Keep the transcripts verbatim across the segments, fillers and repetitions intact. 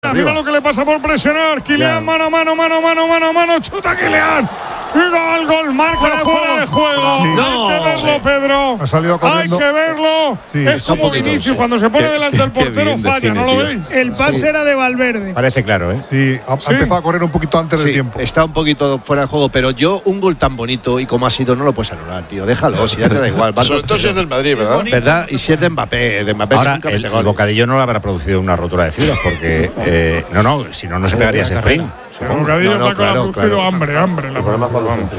mira, mira lo que le pasa por presionar. Kylian, mano a mano, mano, mano, mano, mano. Chuta Kylian. Gol, gol, marca fuera, fuera de juego. Sí. No, hay que verlo, sí. Pedro. Ha salido corriendo. Hay que verlo. Sí, es como Vinicius, sí. cuando se pone sí. delante del portero falla, ¿no lo veis? El pase sí. era de Valverde. Parece claro, ¿eh? Sí, ha, sí. ha empezado a correr un poquito antes sí, del tiempo. Está un poquito fuera de juego, pero yo, un gol tan bonito y como ha sido, no lo puedes anular, tío. Déjalo, si ya te da igual. Sobre todo si es del Madrid, ¿verdad? ¿Verdad? Y si es de Mbappé. De Mbappé Ahora, el, el bocadillo no le habrá producido una rotura de fibras, porque. Eh, no, no, si no, no se pegaría ese sprint. El bocadillo no, no, Paco, claro, le ha producido claro. hambre, hambre. La problema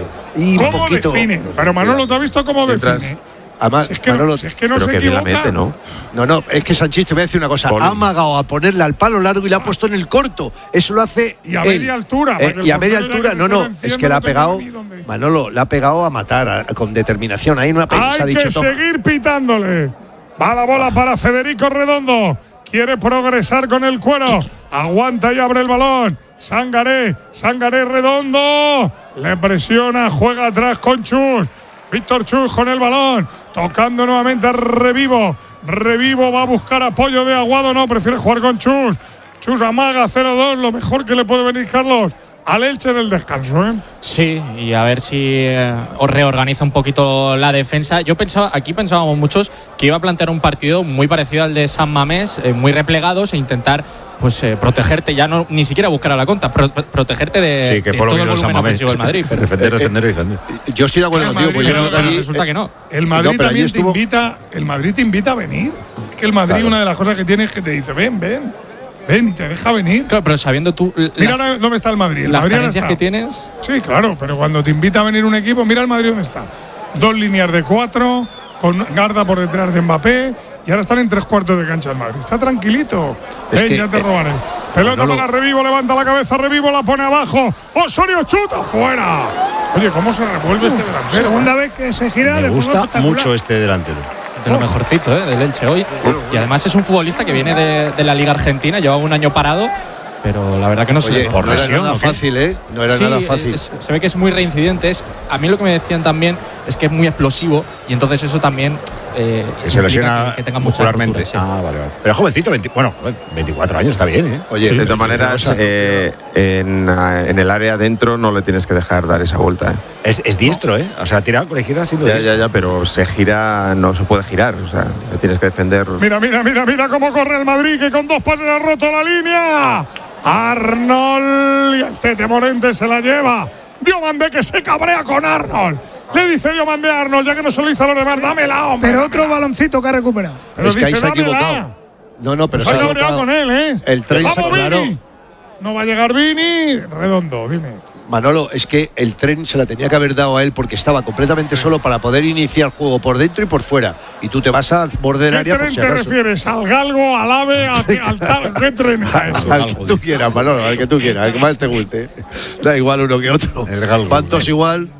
y ¿Cómo define? Pero Manolo, ¿te has visto cómo define? Además, si es que Manolo, no, si es que no se equivoca. Mete, ¿no? no, no, es que Sanchís, te voy a decir una cosa. Poli. Ha amagado a ponerle al palo largo y le ha puesto en el corto. Eso lo hace. Y a él. media altura. Eh, y a media altura, no, no. Es que le ha pegado. Manolo, le ha pegado a matar a, con determinación. Ahí no ha pegado. Hay que dicho, seguir pitándole. Va la bola para Federico Redondo. Quiere progresar con el cuero. Aguanta y abre el balón. Sangaré, Sangaré Redondo. Le presiona, juega atrás con Chus. Víctor Chus con el balón. Tocando nuevamente a Revivo. Revivo va a buscar apoyo de Aguado. No, prefiere jugar con Chus. Chus amaga cero dos. Lo mejor que le puede venir, Carlos, al Elche en el descanso, ¿eh? Sí, y a ver si eh, os reorganiza un poquito la defensa. Yo pensaba, aquí pensábamos muchos que iba a plantear un partido muy parecido al de San Mamés, eh, muy replegados e intentar pues eh, protegerte, ya no ni siquiera buscar a la contra, pro, protegerte de, sí, que de todo el volumen ofensivo del Madrid. Pero, defender, defender y defender. Eh, yo estoy de acuerdo contigo, pues pero, pero allí, resulta eh, que no. El Madrid no, también estuvo... te invita, el Madrid te invita a venir. Es que el Madrid, claro, una de las cosas que tiene es que te dice, ven, ven. Ven y te deja venir. Claro, pero sabiendo tú. Mira las, dónde está el Madrid. El las Madrid carencias está. que tienes. Sí, claro, pero cuando te invita a venir un equipo, mira el Madrid dónde está. Dos líneas de cuatro, con Garda por detrás de Mbappé, y ahora están en tres cuartos de cancha el Madrid. Está tranquilito. Ven, que, ya te eh, robaré. Pelota no, no, para Revivo, levanta la cabeza, Revivo la pone abajo. Osorio chuta, fuera. Oye, ¿cómo se revuelve uh, este delantero? Segunda vez que se gira. Me de gusta mucho este delantero. De lo mejorcito, ¿eh? Del Elche hoy. Y además es un futbolista que viene de, de la Liga Argentina, lleva un año parado, pero la verdad que no Oye, se por no lesión, era nada fácil, ¿eh? No era sí, nada fácil. Es, se ve que es muy reincidente. Es, a mí lo que me decían también es que es muy explosivo y entonces eso también eh, que se lesiona que, que tenga mucha muscularmente. Sí. Ah, vale, vale. Pero jovencito, veinte, bueno, veinticuatro años está bien, ¿eh? Oye, sí, de todas sí, maneras, sí, eh, en, en el área adentro no le tienes que dejar dar esa vuelta, ¿eh? Es, es diestro, ¿eh? O sea, tirar con la izquierda siendo ya, diestro. Ya, ya, pero se gira, no se puede girar. O sea, le tienes que defender. Mira, mira, mira, mira cómo corre el Madrid, que con dos pases ha roto la línea. Arnold y el Tete Morente se la lleva. Diomandé que se cabrea con Arnold. Le dice Diomandé a Arnold, ya que no se lo hizo a los demás, dámela, hombre. Pero otro baloncito que ha recuperado. Pero es dice, que ahí se ha equivocado. dámela. No, no, pero se se ha equivocado con él, ¿eh? El tren ¡Vamos, se claro. Vini! No va a llegar Vini. Redondo, dime. Manolo, es que el tren se la tenía que haber dado a él porque estaba completamente solo para poder iniciar el juego por dentro y por fuera. Y tú te vas al borde del área. ¿Qué tren te refieres? ¿Al galgo, al ave, al, al tal? ¿Qué tren es eso? Al que tú quieras, Manolo, al que tú quieras, al que más te guste. Da igual uno que otro. El galgo. ¿Cuántos igual?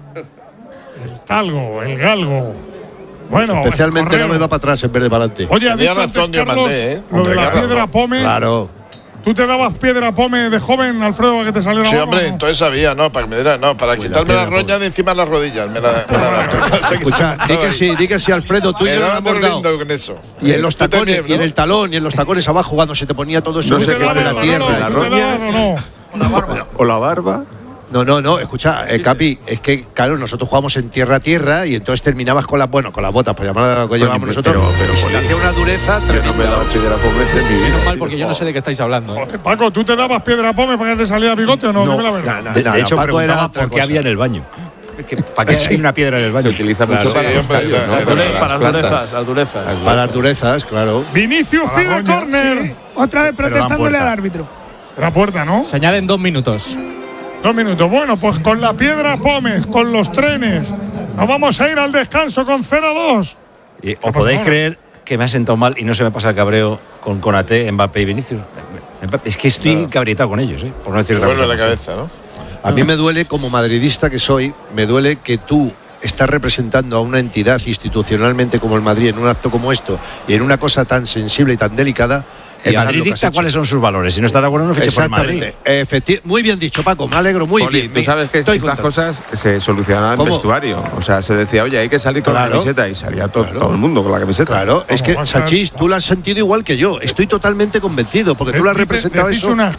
El talgo, el galgo. Bueno, especialmente no me va para atrás en vez de para adelante. Oye, ha dicho antes, Carlos, ¿eh? Lo de la piedra pome. Claro. ¿Tú te dabas piedra pome de joven, Alfredo, para que te saliera? Sí, abajo, hombre, ¿no? entonces sabía, no, para que me diera, no, para Uy, quitarme la, la roña de encima de las rodillas. Me la, me la, Escucha, di que sí, di que sí, Alfredo, tú y yo lo hemos dado. Con eso. Y en los tacones, también, ¿no? Y en el talón, y en los tacones abajo, cuando se te ponía todo eso, no sé qué de la tierra, la roña, no, o la barba, o la barba. No, no, no, escucha, eh, Capi, es que, claro, nosotros jugamos en tierra a tierra y entonces terminabas con las, bueno, con las botas, por llamarlo lo que llevamos nosotros. Pero, pero, se le hacía una dureza tremenda. No me daba piedra pome de mi vida. Menos mal, porque yo no sé de qué estáis hablando. Joder, ¿eh? Paco, ¿tú te dabas piedra pome para que te saliera bigote o no? No, Dime la verdad. No, no, de, de hecho, preguntaba por qué había en el baño. ¿Para qué hay una piedra en el baño? Se utiliza claro, mucho sí, para, hombre, ¿no? para, para las durezas, las durezas. Para las durezas, claro. Vinicius pide córner. Sí. Otra vez protestándole al árbitro. La puerta, ¿no? Se añaden dos minutos. Dos minutos. Bueno, pues con la piedra Pómez, con los trenes, nos vamos a ir al descanso con cero dos. ¿Y os podéis creer que me ha sentado mal y no se me pasa el cabreo con Konaté, Mbappé y Vinicius? Es que estoy claro. cabritado con ellos, ¿eh? Por no decir otra cosa. La cabeza, ¿no? A mí me duele, como madridista que soy, me duele que tú estás representando a una entidad institucionalmente como el Madrid en un acto como esto y en una cosa tan sensible y tan delicada. El Madrid dicta cuáles son sus valores. Si no está de acuerdo, no fiche por el Madrid. Efecti- muy bien dicho, Paco. Me alegro muy Poli, bien. Tú sabes que estas cosas se solucionaban en vestuario. O sea, se decía, oye, hay que salir con claro. la camiseta y salía todo, claro. todo el mundo con la camiseta. Claro, es que, Sachís, tú lo has sentido igual que yo. Estoy totalmente convencido porque tú lo has representado eso.